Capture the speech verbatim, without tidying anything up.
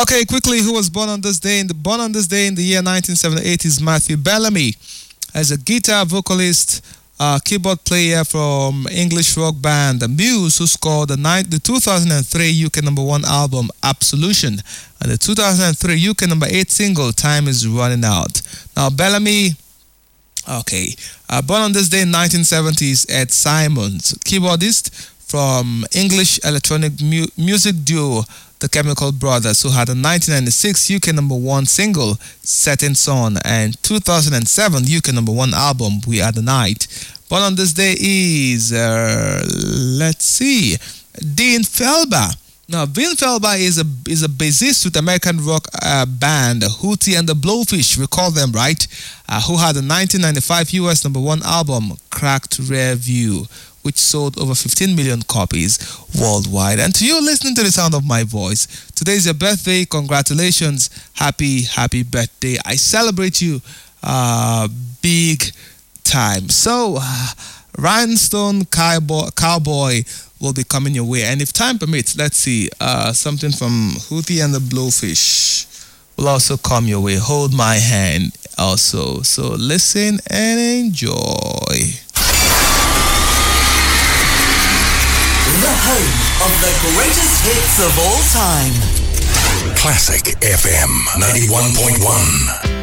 Okay, quickly, who was born on this day? In the, born on this day in the year nineteen seventy-eight is Matthew Bellamy. As a guitar vocalist, uh, keyboard player from English rock band The Muse, who scored the, ni- the two thousand three U K number one album Absolution and the two thousand three U K number eight single Time Is Running Out. Now, Bellamy, okay, uh, born on this day in nineteen seventies, Ed Simons, keyboardist from English electronic mu- music duo The Chemical Brothers, who had a nineteen ninety-six U K number one single Setting Sun and two thousand seven U K number one album We Are the Night. Born on this day is, uh, let's see, Dean Felber. Now, Dean Felber is a is a bassist with American rock uh, band Hootie and the Blowfish, recall them, right? Uh, who had a nineteen ninety-five U S number one album Cracked Rear View, which sold over fifteen million copies worldwide. And to you listening to the sound of my voice, today is your birthday. Congratulations. Happy, happy birthday. I celebrate you uh, big time. So, uh, Rhinestone Cowboy, Cowboy will be coming your way. And if time permits, let's see, uh, something from Hootie and the Blowfish will also come your way. Hold My Hand also. So listen and enjoy. The home of the greatest hits of all time. Classic F M ninety-one point one.